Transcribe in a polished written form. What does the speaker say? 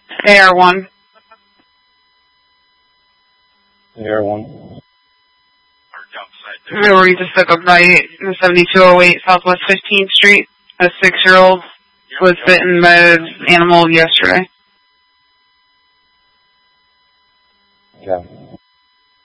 AR1. AR1. Where we just took a bite in 7208 Southwest 15th Street. A 6-year-old was bitten by an animal yesterday. Okay.